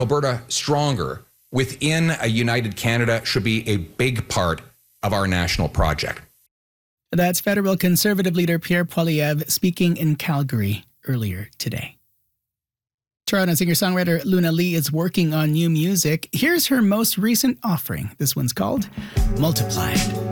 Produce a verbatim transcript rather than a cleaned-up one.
Alberta stronger within a united Canada should be a big part of our national project. That's federal Conservative leader Pierre Poilievre speaking in Calgary earlier today. Toronto singer-songwriter Luna Lee is working on new music. Here's her most recent offering. This one's called Multiplied.